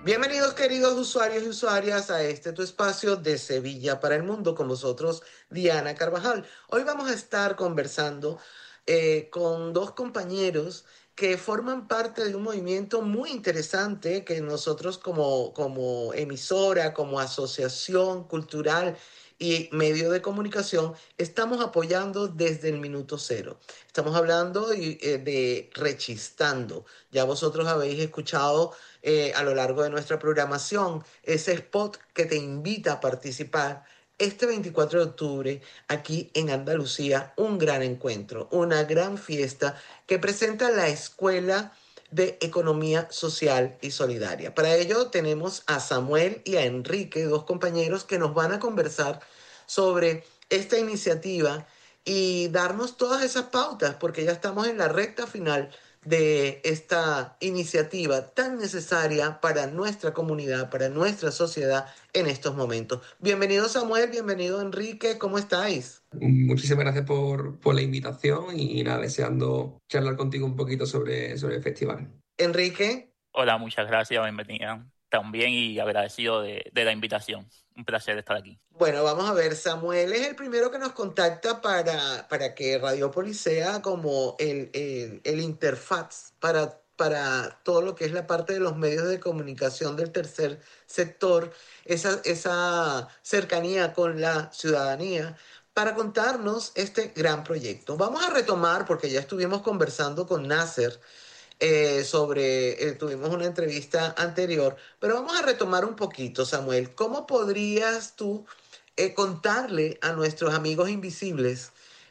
Bienvenidos queridos usuarios y usuarias a este tu espacio de Sevilla para el Mundo, con vosotros Diana Carvajal. Hoy vamos a estar conversando con dos compañeros que forman parte de un movimiento muy interesante que nosotros como emisora, como asociación cultural y medio de comunicación estamos apoyando desde el minuto cero. Estamos hablando de Rechistando. Ya vosotros habéis escuchado a lo largo de nuestra programación, ese spot que te invita a participar este 24 de octubre aquí en Andalucía, un gran encuentro, una gran fiesta que presenta la Escuela de Economía Social y Solidaria. Para ello tenemos a Samuel y a Enrique, dos compañeros que nos van a conversar sobre esta iniciativa y darnos todas esas pautas, porque ya estamos en la recta final de esta iniciativa tan necesaria para nuestra comunidad, para nuestra sociedad en estos momentos. Bienvenido Samuel, bienvenido Enrique, ¿cómo estáis? Muchísimas gracias por la invitación y nada, deseando charlar contigo un poquito sobre el festival. Enrique, Hola, muchas gracias, bienvenida también y agradecido de la invitación. Un placer estar aquí. bueno, vamos a ver, Samuel es el primero que nos contacta para que Radiópolis sea como el interfaz para todo lo que es la parte de los medios de comunicación del tercer sector, esa cercanía con la ciudadanía, para contarnos este gran proyecto. Vamos a retomar, porque ya estuvimos conversando con Nasser tuvimos una entrevista anterior, pero vamos a retomar un poquito, Samuel. ¿Cómo podrías tú contarle a nuestros amigos invisibles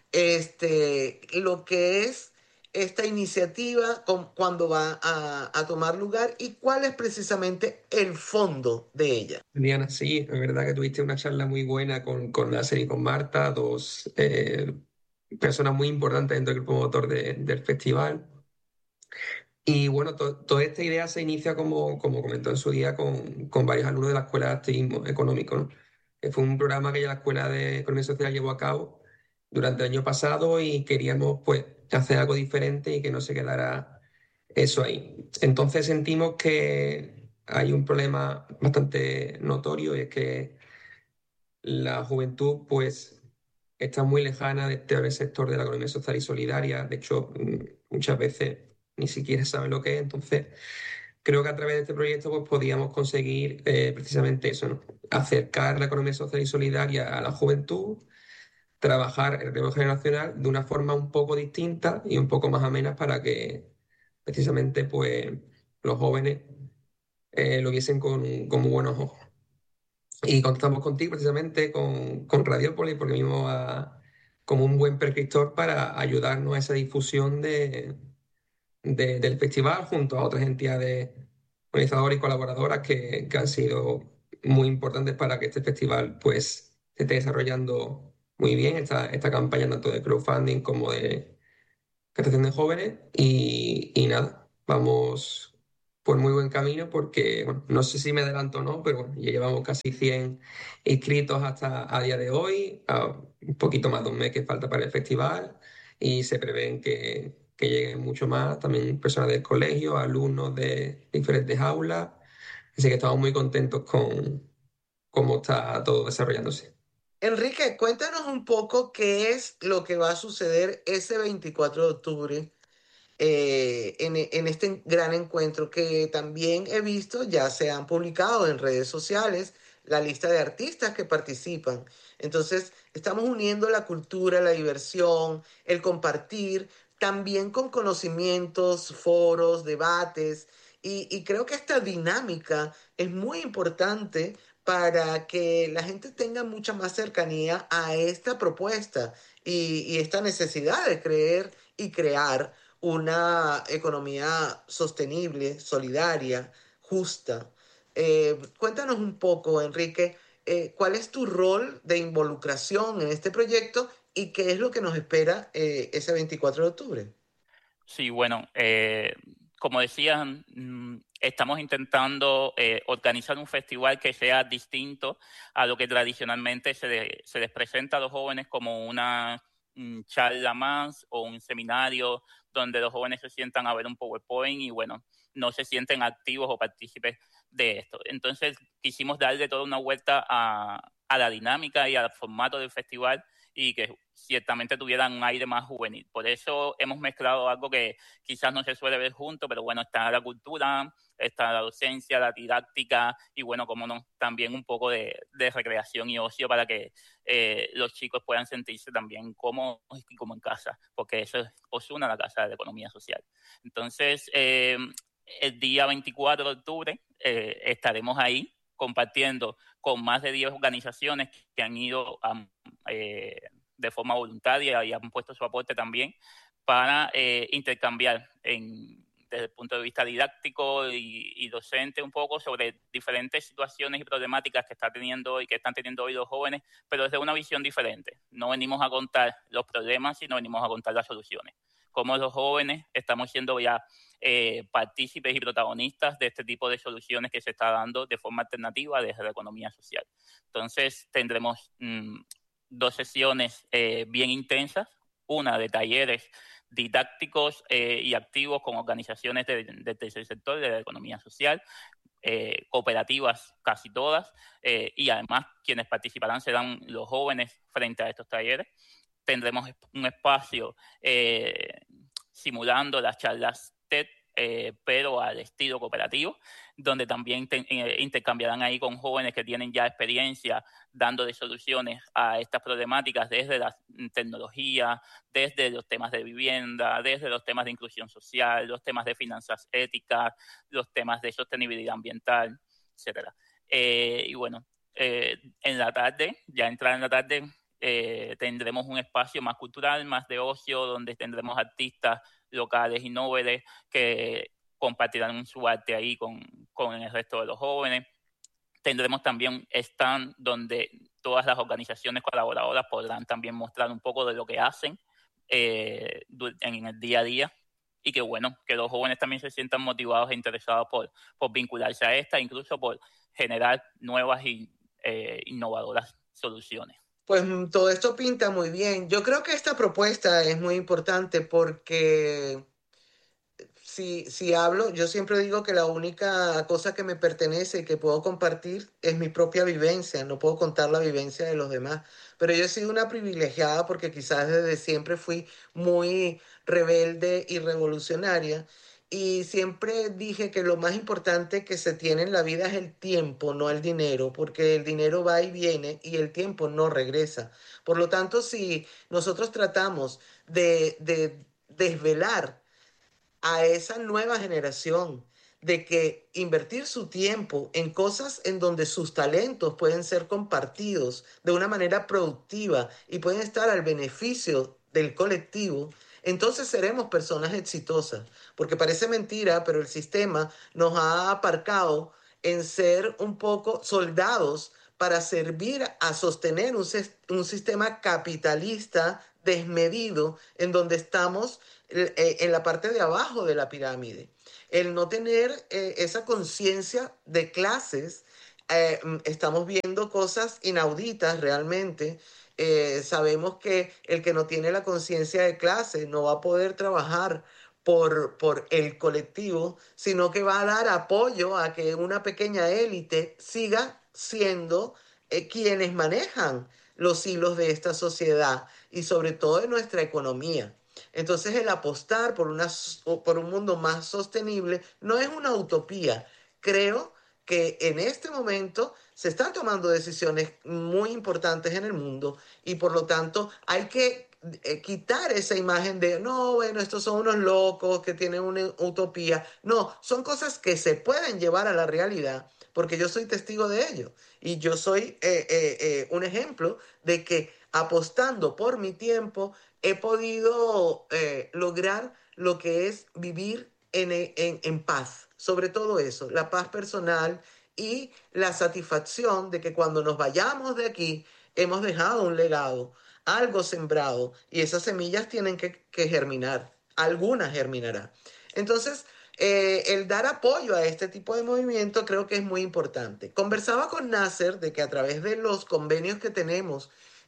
lo que es esta iniciativa cuando va a tomar lugar y cuál es precisamente el fondo de ella? Diana, sí, es verdad que tuviste una charla muy buena con Nasser y con Marta, dos personas muy importantes dentro del grupo motor del festival. Y bueno, toda esta idea se inicia, como comentó en su día, con varios alumnos de la Escuela de Activismo Económico, ¿no? Que fue un programa que ya la Escuela de Economía Social llevó a cabo durante el año pasado y queríamos pues hacer algo diferente y que no se quedara eso ahí. Entonces sentimos que hay un problema bastante notorio y es que la juventud pues está muy lejana de este sector de la economía social y solidaria. De hecho, muchas veces ni siquiera sabe lo que es. Entonces, creo que a través de este proyecto pues podíamos conseguir precisamente eso, ¿no? Acercar la economía social y solidaria a la juventud, trabajar el relevo generacional de una forma un poco distinta y un poco más amena para que precisamente pues los jóvenes lo viesen con muy buenos ojos. Y contamos contigo precisamente con Radiópolis porque vimos como un buen prescriptor para ayudarnos a esa difusión del festival junto a otras entidades organizadoras y colaboradoras que han sido muy importantes para que este festival pues se esté desarrollando muy bien, esta campaña tanto de crowdfunding como de captación de jóvenes y nada, vamos por muy buen camino porque bueno, no sé si me adelanto o no, pero bueno, ya llevamos casi 100 inscritos hasta a día de hoy, a un poquito más de un mes que falta para el festival y se prevén que lleguen mucho más, también personas del colegio, alumnos de diferentes aulas, así que estamos muy contentos con cómo está todo desarrollándose. Enrique, cuéntanos un poco qué es lo que va a suceder ese 24 de octubre en este gran encuentro que también he visto, ya se han publicado en redes sociales la lista de artistas que participan. Entonces, estamos uniendo la cultura, la diversión, el compartir, también con conocimientos, foros, debates, y creo que esta dinámica es muy importante para que la gente tenga mucha más cercanía a esta propuesta y esta necesidad de creer y crear una economía sostenible, solidaria, justa. Cuéntanos un poco, Enrique, cuál es tu rol de involucración en este proyecto y qué es lo que nos espera ese 24 de octubre. Sí, bueno, como decían, estamos intentando organizar un festival que sea distinto a lo que tradicionalmente se les presenta a los jóvenes como una charla más o un seminario donde los jóvenes se sientan a ver un PowerPoint y bueno, no se sienten activos o partícipes de esto. Entonces quisimos darle toda una vuelta a la dinámica y al formato del festival y que ciertamente tuvieran un aire más juvenil. Por eso hemos mezclado algo que quizás no se suele ver junto, pero bueno, está la cultura, está la docencia, la didáctica y bueno, como no, también un poco de recreación y ocio para que los chicos puedan sentirse también cómodos y como en casa, porque eso es Osuna, la Casa de la Economía Social. Entonces, el día 24 de octubre estaremos ahí compartiendo con más de 10 organizaciones que han ido de forma voluntaria y han puesto su aporte también para intercambiar desde el punto de vista didáctico y docente un poco sobre diferentes situaciones y problemáticas que están teniendo hoy los jóvenes, pero desde una visión diferente. No venimos a contar los problemas, sino venimos a contar las soluciones. Cómo los jóvenes estamos siendo ya partícipes y protagonistas de este tipo de soluciones que se está dando de forma alternativa desde la economía social. Entonces tendremos 2 sesiones bien intensas, una de talleres didácticos y activos con organizaciones del tercer sector, de la economía social, cooperativas casi todas, y además quienes participarán serán los jóvenes frente a estos talleres. Tendremos un espacio simulando las charlas TED, pero al estilo cooperativo, donde también intercambiarán ahí con jóvenes que tienen ya experiencia dando de soluciones a estas problemáticas desde la tecnología, desde los temas de vivienda, desde los temas de inclusión social, los temas de finanzas éticas, los temas de sostenibilidad ambiental, etcétera. Y bueno, en la tarde, ya entrar en la tarde, tendremos un espacio más cultural, más de ocio, donde tendremos artistas locales y noveles que compartirán su arte ahí con el resto de los jóvenes. Tendremos también stand donde todas las organizaciones colaboradoras podrán también mostrar un poco de lo que hacen en el día a día y que bueno, que los jóvenes también se sientan motivados e interesados por vincularse a esta, incluso por generar nuevas y innovadoras soluciones. Pues todo esto pinta muy bien. Yo creo que esta propuesta es muy importante porque si hablo, yo siempre digo que la única cosa que me pertenece y que puedo compartir es mi propia vivencia, no puedo contar la vivencia de los demás. Pero yo he sido una privilegiada porque quizás desde siempre fui muy rebelde y revolucionaria. Y siempre dije que lo más importante que se tiene en la vida es el tiempo, no el dinero, porque el dinero va y viene y el tiempo no regresa. Por lo tanto, si nosotros tratamos de desvelar a esa nueva generación de que invertir su tiempo en cosas en donde sus talentos pueden ser compartidos de una manera productiva y pueden estar al beneficio del colectivo, entonces seremos personas exitosas. Porque parece mentira, pero el sistema nos ha aparcado en ser un poco soldados para servir a sostener un sistema capitalista desmedido en donde estamos en la parte de abajo de la pirámide. El no tener esa conciencia de clases, estamos viendo cosas inauditas realmente. Sabemos que el que no tiene la conciencia de clase no va a poder trabajar por el colectivo, sino que va a dar apoyo a que una pequeña élite siga siendo quienes manejan los hilos de esta sociedad y sobre todo de nuestra economía. Entonces el apostar por un mundo más sostenible no es una utopía. Creo que en este momento se están tomando decisiones muy importantes en el mundo y por lo tanto hay que quitar esa imagen de, no, bueno, estos son unos locos que tienen una utopía. No, son cosas que se pueden llevar a la realidad porque yo soy testigo de ello y yo soy un ejemplo de que apostando por mi tiempo he podido lograr lo que es vivir en paz, sobre todo eso, la paz personal y la satisfacción de que cuando nos vayamos de aquí hemos dejado un legado, algo sembrado y esas semillas tienen que germinar, algunas germinará. Entonces, el dar apoyo a este tipo de movimiento creo que es muy importante. Conversaba con Nasser de que a través de los convenios que tenemos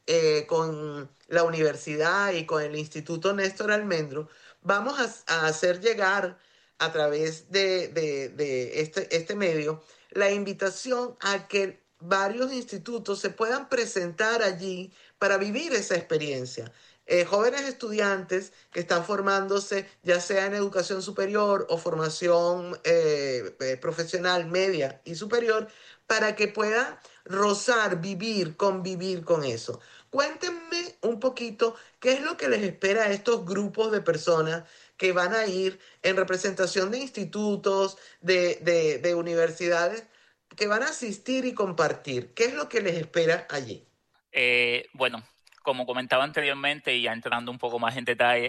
con la universidad y con el Instituto Néstor Almendro, vamos a hacer llegar a través de este medio la invitación a que varios institutos se puedan presentar allí para vivir esa experiencia. Jóvenes estudiantes que están formándose ya sea en educación superior o formación profesional media y superior, para que puedan rozar, vivir, convivir con eso. Cuéntenme un poquito qué es lo que les espera a estos grupos de personas que van a ir en representación de institutos, de universidades, que van a asistir y compartir. ¿Qué es lo que les espera allí? Bueno, como comentaba anteriormente y ya entrando un poco más en detalle,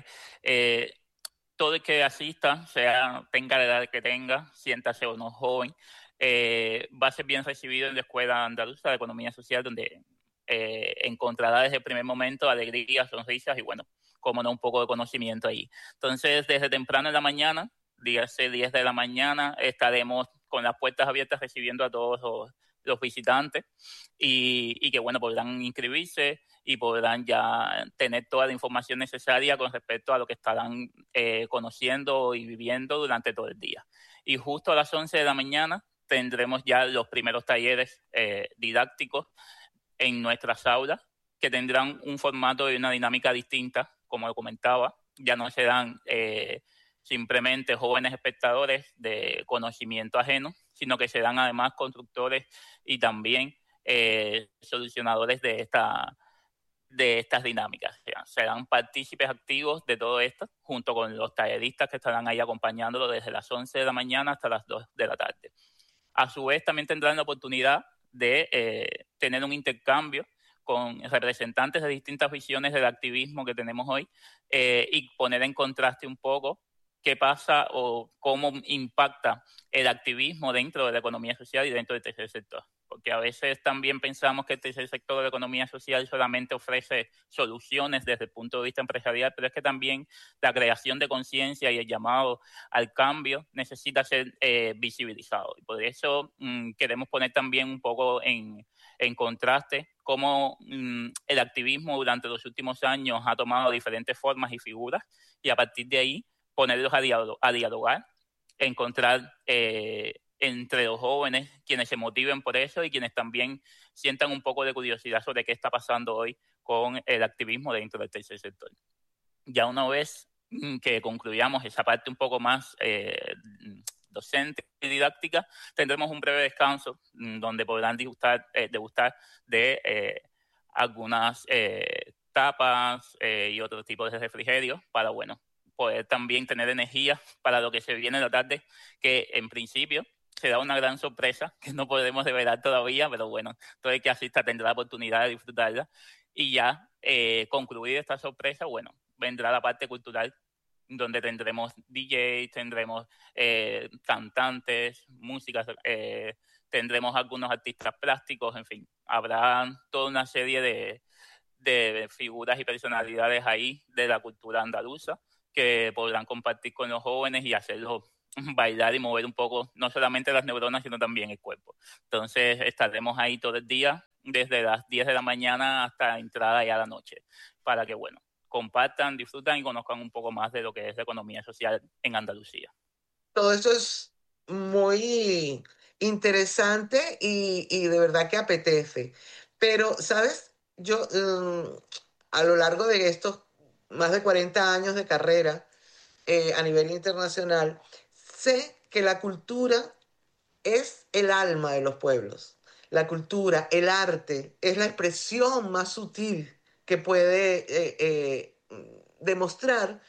todo el que asista, tenga la edad que tenga, siéntase o no joven, va a ser bien recibido en la Escuela Andaluza de Economía Social, donde encontrará desde el primer momento alegría, sonrisas y, bueno, como no, un poco de conocimiento ahí. Entonces, desde temprano en la mañana, dígase 10 de la mañana, estaremos con las puertas abiertas recibiendo a todos los visitantes y que, bueno, podrán inscribirse y podrán ya tener toda la información necesaria con respecto a lo que estarán conociendo y viviendo durante todo el día. Y justo a las 11 de la mañana tendremos ya los primeros talleres didácticos en nuestras aulas, que tendrán un formato y una dinámica distinta, como lo comentaba. Ya no serán simplemente jóvenes espectadores de conocimiento ajeno, sino que serán además constructores y también solucionadores de estas dinámicas. O sea, serán partícipes activos de todo esto, junto con los talleristas que estarán ahí acompañándolo desde las 11 de la mañana hasta las 2 de la tarde. A su vez, también tendrán la oportunidad de tener un intercambio con representantes de distintas visiones del activismo que tenemos hoy y poner en contraste un poco qué pasa o cómo impacta el activismo dentro de la economía social y dentro del tercer sector. Porque a veces también pensamos que el tercer sector de la economía social solamente ofrece soluciones desde el punto de vista empresarial, pero es que también la creación de conciencia y el llamado al cambio necesita ser visibilizado. Y por eso queremos poner también un poco en contraste cómo el activismo durante los últimos años ha tomado diferentes formas y figuras, y a partir de ahí ponerlos a dialogar, encontrar entre los jóvenes quienes se motiven por eso y quienes también sientan un poco de curiosidad sobre qué está pasando hoy con el activismo dentro del tercer sector. Ya una vez que concluyamos esa parte un poco más docente y didáctica, tendremos un breve descanso donde podrán degustar de algunas tapas y otros tipos de refrigerios para, bueno, poder también tener energía para lo que se viene en la tarde, que en principio será una gran sorpresa que no podemos revelar todavía, pero bueno, todo el que asista tendrá la oportunidad de disfrutarla. Y ya concluir esta sorpresa, bueno, vendrá la parte cultural, donde tendremos DJs, tendremos cantantes, músicas, tendremos algunos artistas plásticos, en fin, habrá toda una serie de figuras y personalidades ahí de la cultura andaluza que podrán compartir con los jóvenes y hacerlos bailar y mover un poco, no solamente las neuronas, sino también el cuerpo. Entonces estaremos ahí todo el día, desde las 10 de la mañana hasta entrada ya a la noche, para que, bueno, compartan, disfrutan y conozcan un poco más de lo que es la economía social en Andalucía. Todo eso es muy interesante y de verdad que apetece. Pero, ¿sabes? Yo a lo largo de estos más de 40 años de carrera a nivel internacional, sé que la cultura es el alma de los pueblos. La cultura, el arte, es la expresión más sutil que puede demostrar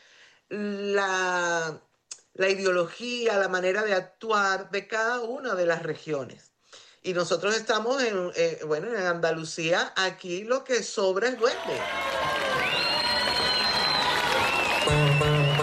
la, la ideología, la manera de actuar de cada una de las regiones. Y nosotros estamos bueno, en Andalucía, aquí lo que sobra es duende.